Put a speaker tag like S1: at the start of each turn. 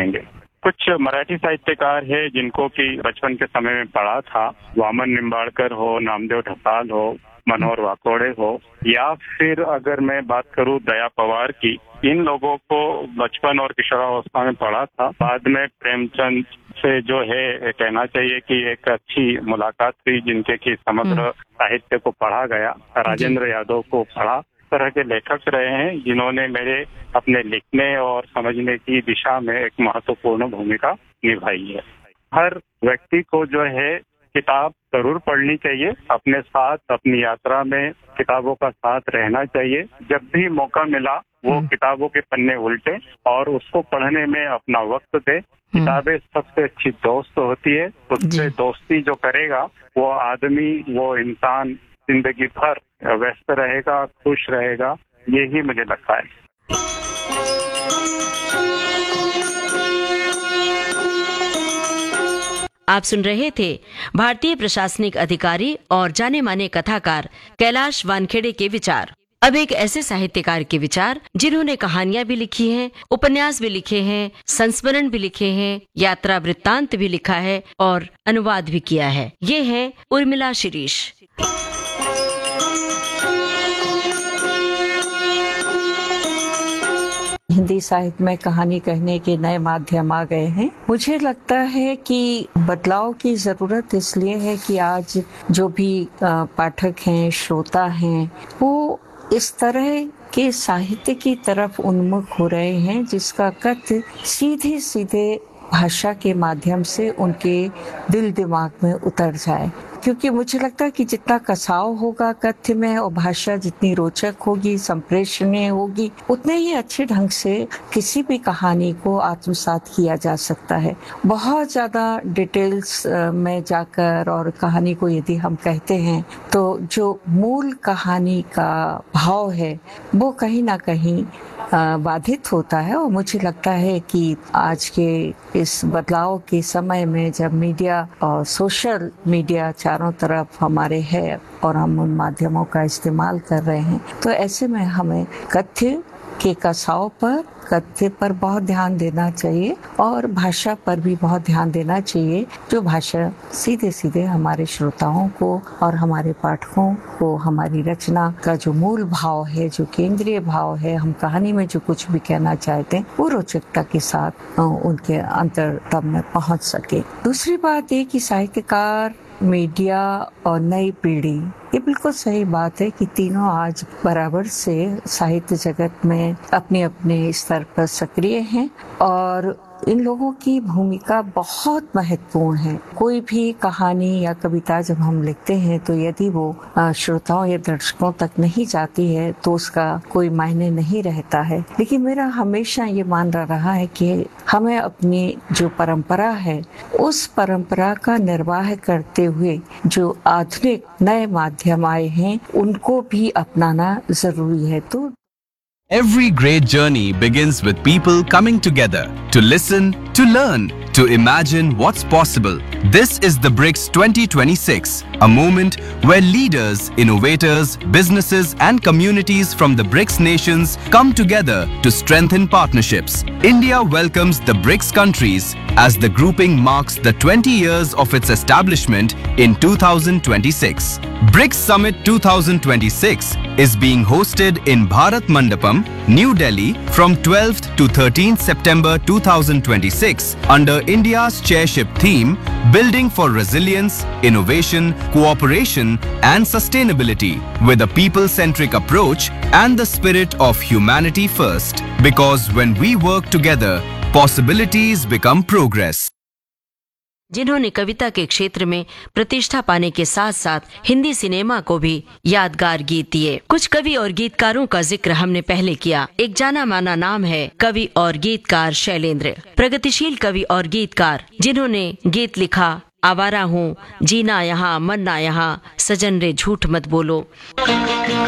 S1: करेंगे। कुछ मराठी साहित्यकार हैं जिनको कि बचपन के समय में पढ़ा था, वामन निंबाड़कर हो, नामदेव ढसाल हो, मनोहर वाकोड़े हो, या फिर अगर मैं बात करूं दया पवार की, इन लोगों को बचपन और किशोरावस्था में पढ़ा था। बाद में प्रेमचंद से जो है कहना चाहिए कि एक अच्छी मुलाकात हुई, जिनके की समग्र साहित्य को पढ़ा गया। राजेंद्र यादव को पढ़ा। इस तरह के लेखक रहे हैं जिन्होंने मेरे अपने लिखने और समझने की दिशा में एक महत्वपूर्ण भूमिका निभाई है। हर व्यक्ति को जो है किताब जरूर पढ़नी चाहिए। अपने साथ अपनी यात्रा में किताबों का साथ रहना चाहिए। जब भी मौका मिला वो किताबों के पन्ने उल्टे और उसको पढ़ने में अपना वक्त दे। किताबें सबसे अच्छी दोस्त होती है। उससे दोस्ती जो करेगा वो आदमी, वो इंसान जिंदगी भर व्यस्त रहेगा, खुश रहेगा। यही मुझे लगता है।
S2: आप सुन रहे थे भारतीय प्रशासनिक अधिकारी और जाने माने कथाकार कैलाश वानखेड़े के विचार। अब एक ऐसे साहित्यकार के विचार जिन्होंने कहानियां भी लिखी हैं, उपन्यास भी लिखे हैं, संस्मरण भी लिखे हैं, यात्रा वृत्तांत भी लिखा है और अनुवाद भी किया है। ये है उर्मिला शिरीष।
S3: हिंदी साहित्य में कहानी कहने के नए माध्यम आ गए हैं। मुझे लगता है कि बदलाव की जरूरत इसलिए है कि आज जो भी पाठक हैं, श्रोता हैं, वो इस तरह के साहित्य की तरफ उन्मुख हो रहे हैं जिसका कथ्य सीधे सीधे भाषा के माध्यम से उनके दिल दिमाग में उतर जाए। क्योंकि मुझे लगता है कि जितना कसाव होगा कथ्य में और भाषा जितनी रोचक होगी, संप्रेषणीय होगी, उतने ही अच्छे ढंग से किसी भी कहानी को आत्मसात किया जा सकता है। बहुत ज्यादा डिटेल्स में जाकर और कहानी को यदि हम कहते हैं तो जो मूल कहानी का भाव है वो कहीं ना कहीं बाधित होता है। और मुझे लगता है कि आज के इस बदलाव के समय में जब मीडिया और सोशल मीडिया चारों तरफ हमारे है और हम उन माध्यमों का इस्तेमाल कर रहे हैं, तो ऐसे में हमें कथ्य के कथ्य पर बहुत ध्यान देना चाहिए और भाषा पर भी बहुत ध्यान देना चाहिए, जो भाषा सीधे सीधे हमारे श्रोताओं को और हमारे पाठकों को हमारी रचना का जो मूल भाव है, जो केंद्रीय भाव है, हम कहानी में जो कुछ भी कहना चाहते हैं, वो रोचकता के साथ उनके अंतरतम में पहुंच सके। दूसरी बात ये कि साहित्यकार, मीडिया और नई पीढ़ी, ये बिल्कुल सही बात है कि तीनों आज बराबर से साहित्य जगत में अपने अपने स्तर पर सक्रिय हैं और इन लोगों की भूमिका बहुत महत्वपूर्ण है। कोई भी कहानी या कविता जब हम लिखते हैं तो यदि वो श्रोताओं या दर्शकों तक नहीं जाती है तो उसका कोई मायने नहीं रहता है। लेकिन मेरा हमेशा ये मानना रहा है कि हमें अपनी जो परंपरा है उस परंपरा का निर्वाह करते हुए जो आधुनिक नए माध्यम आए हैं उनको भी अपनाना जरूरी है। तो
S4: Every great journey begins with people coming together to listen, to learn, to imagine what's possible. This is the BRICS 2026, a moment where leaders, innovators, businesses and communities from the BRICS nations come together to strengthen partnerships. India welcomes the BRICS countries as the grouping marks the 20 years of its establishment in 2026. BRICS Summit 2026 is being hosted in Bharat Mandapam, New Delhi from 12th to 13th September 2026 under India's chairship theme Building for Resilience, Innovation, Cooperation and Sustainability with a people-centric approach and the spirit of humanity first. Because when we work together, possibilities become progress.
S2: जिन्होंने कविता के क्षेत्र में प्रतिष्ठा पाने के साथ साथ Hindi cinema को भी यादगार गीत दिए। कुछ कवि और गीतकारों का जिक्र हमने पहले किया। एक जाना माना नाम है कवि और गीतकार शैलेंद्र, प्रगतिशील कवि और गीतकार जिन्होंने गीत लिखा आवारा हूँ, जीना यहाँ मरना यहाँ, सजन रे झूठ मत बोलो।